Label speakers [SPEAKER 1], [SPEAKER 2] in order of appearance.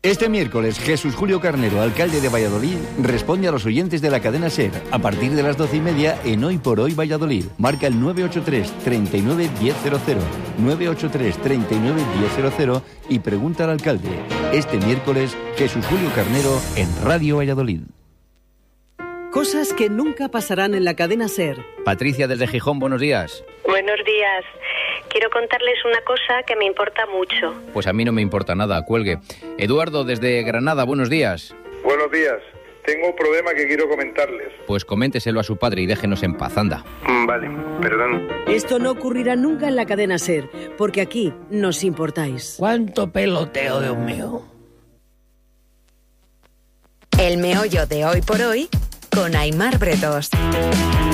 [SPEAKER 1] Este miércoles, Jesús Julio Carnero, alcalde de Valladolid, responde a los oyentes de la cadena SER a partir de las 12:30 en Hoy por Hoy Valladolid. Marca el 983 39 1000, 983 39 1000 y pregunta al alcalde. Este miércoles, Jesús Julio Carnero en Radio Valladolid.
[SPEAKER 2] Cosas que nunca pasarán en la cadena SER.
[SPEAKER 3] Patricia desde Gijón, buenos días.
[SPEAKER 4] Buenos días. Quiero contarles una cosa que me importa mucho.
[SPEAKER 3] Pues a mí no me importa nada, cuelgue. Eduardo desde Granada, buenos días.
[SPEAKER 5] Buenos días. Tengo un problema que quiero comentarles.
[SPEAKER 3] Pues coménteselo a su padre y déjenos en paz, anda.
[SPEAKER 5] Vale, perdón.
[SPEAKER 2] Esto no ocurrirá nunca en la cadena SER, porque aquí nos importáis.
[SPEAKER 6] ¡Cuánto peloteo, Dios mío!
[SPEAKER 7] El meollo de Hoy por Hoy con Aimar Bretos.